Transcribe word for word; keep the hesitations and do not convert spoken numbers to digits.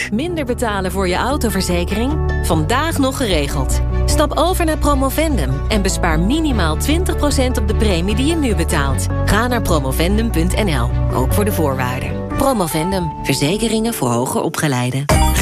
Eindelijk minder betalen voor je autoverzekering? Vandaag nog geregeld. Stap over naar Promovendum en bespaar minimaal twintig procent op de premie die je nu betaalt. Ga naar promovendum punt n l, ook voor de voorwaarden. Promovendum, verzekeringen voor hoger opgeleiden.